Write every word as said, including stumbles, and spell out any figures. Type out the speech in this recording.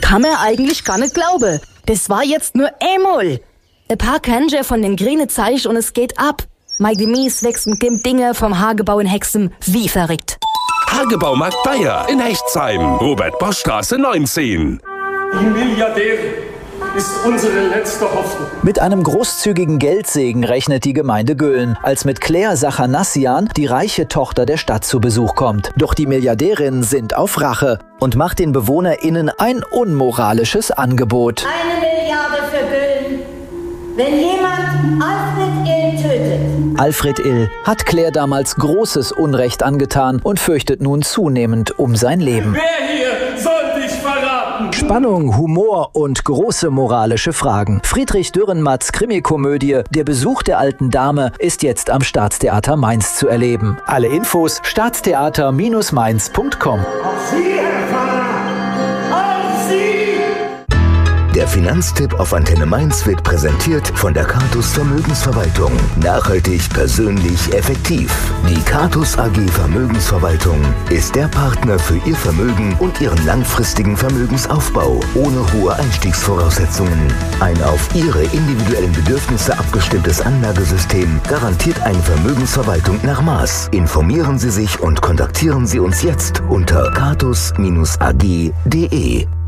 kann man eigentlich gar nicht glauben. Das war jetzt nur einmal. Ein paar Kanjer von den grünen Zeich und es geht ab. Mai Demise wächst mit dem Dinge vom Hagebau in Hexen wie verrückt. Hagebaumarkt Bayer in Hechtsheim, Robert-Bosch-Straße neunzehn. Die Milliardäre ist unsere letzte Hoffnung. Mit einem großzügigen Geldsegen rechnet die Gemeinde Gölln, als mit Claire Sachanassian die reiche Tochter der Stadt zu Besuch kommt. Doch die Milliardärinnen sind auf Rache und macht den BewohnerInnen ein unmoralisches Angebot. Eine Milliarde für Gölln, wenn jemand Alfred Ill tötet. Alfred Ill hat Claire damals großes Unrecht angetan und fürchtet nun zunehmend um sein Leben. Wer hier soll dich verraten? Spannung, Humor und große moralische Fragen. Friedrich Dürrenmatts Krimikomödie Der Besuch der alten Dame ist jetzt am Staatstheater Mainz zu erleben. Alle Infos staatstheater Mainz punkt com. Auf Sie, Herr Pfarrer! Auf Sie! Der Finanztipp auf Antenne Mainz wird präsentiert von der Catus Vermögensverwaltung. Nachhaltig, persönlich, effektiv. Die Catus A G Vermögensverwaltung ist der Partner für Ihr Vermögen und Ihren langfristigen Vermögensaufbau ohne hohe Einstiegsvoraussetzungen. Ein auf Ihre individuellen Bedürfnisse abgestimmtes Anlagesystem garantiert eine Vermögensverwaltung nach Maß. Informieren Sie sich und kontaktieren Sie uns jetzt unter catus A G punkt de.